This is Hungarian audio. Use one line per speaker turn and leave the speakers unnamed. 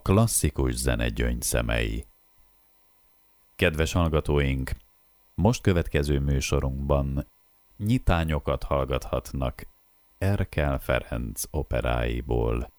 klasszikus zene gyöngyszemei. Kedves hallgatóink, most következő műsorunkban nyitányokat hallgathatnak Erkel Ferenc operáiból.